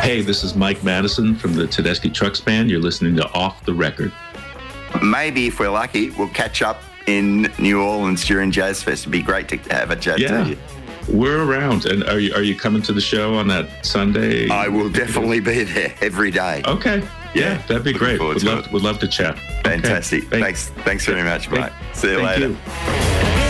Hey, this is Mike Madison from the Tedeschi Trucks Band. You're listening to Off the Record. Maybe if we're lucky, we'll catch up in New Orleans during Jazz Fest. It'd be great to have a chat to you. We're around. And are you coming to the show on that Sunday? I will definitely be there every day. Okay. Yeah, that'd be great. Would love to chat. Fantastic. Okay. Thanks very much, Mike. See you later.